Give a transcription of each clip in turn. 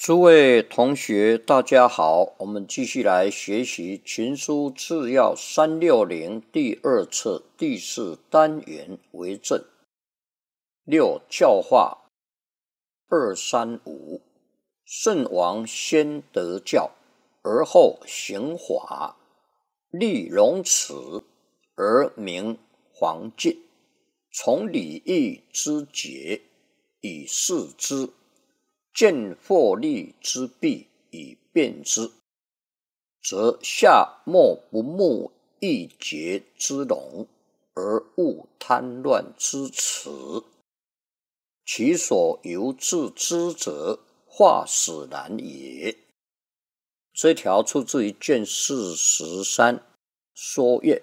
诸位同学，大家好，我们继续来学习群书治要360第2册第4单元为正。6教化235，圣王先得教，而后行法，立容耻，而名黄敬，从礼义之节，以示之。见获利之弊以辩之，则下莫不慕义节之容，而勿贪乱之耻。其所由自之者，化使然也。这条出自于卷43说岳。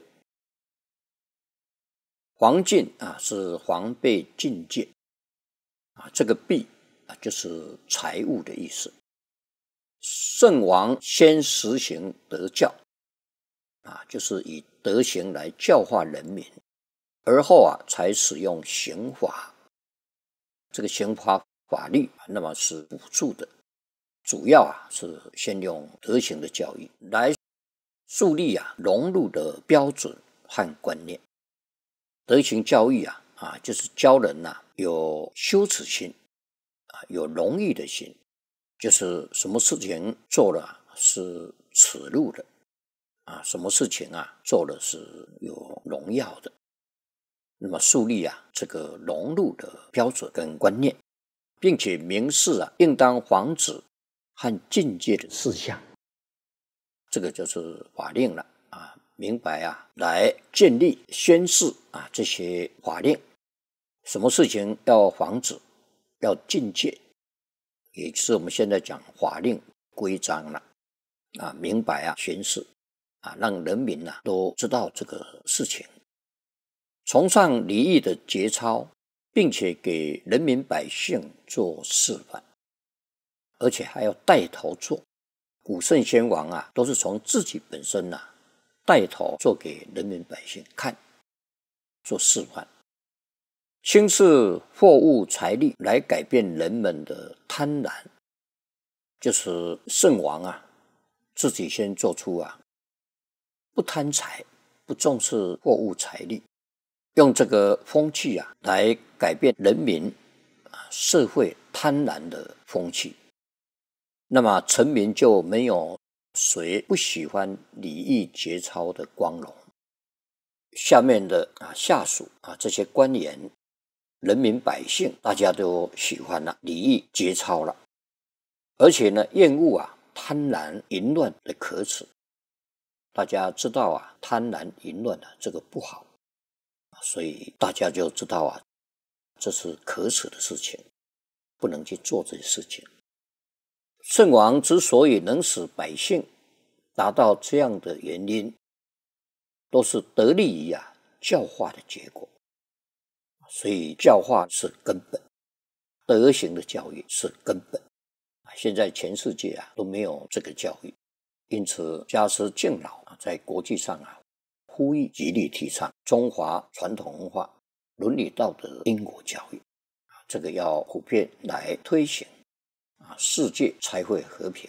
黄敬是黄被禁戒这个弊就是财物的意思。圣王先实行德教就是以德行来教化人民，而后才使用刑法。这个刑法法律那么是辅助的，主要是先用德行的教育来树立融入的标准和观念。德行教育就是教人有羞耻心，有荣誉的心，就是什么事情做了是耻辱的什么事情做了是有荣耀的。那么树立这个融入的标准跟观念，并且明示应当防止和禁戒的事项，这个就是法令了明白来建立宣示这些法令，什么事情要防止要禁戒，也就是我们现在讲法令规章了明白宣示让人民都知道这个事情。崇尚礼义的节操，并且给人民百姓做示范，而且还要带头做。古圣先王都是从自己本身带头做给人民百姓看，做示范。轻视货物财力来改变人们的贪婪，就是圣王自己先做出不贪财，不重视货物财力，用这个风气来改变人民社会贪婪的风气。那么臣民就没有谁不喜欢礼义节操的光荣。下面的下属这些官员人民百姓大家都喜欢礼义节操了，而且厌恶贪婪淫乱的可耻。大家知道贪婪淫乱这个不好，所以大家就知道这是可耻的事情，不能去做这些事情。圣王之所以能使百姓达到这样的原因，都是得力于教化的结果。所以教化是根本，德行的教育是根本。现在全世界都没有这个教育，因此家师敬老在国际上呼吁极力提倡中华传统文化、伦理道德因果教育，这个要普遍来推行世界才会和平。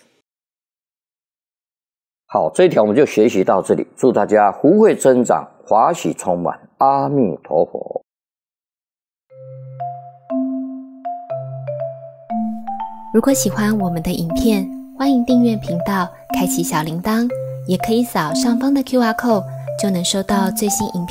好，这一条我们就学习到这里，祝大家福慧增长，华喜充满，阿弥陀佛。 如果喜欢我们的影片，欢迎订阅频道，开启小铃铛，也可以扫上方的 QR code，就能收到最新影片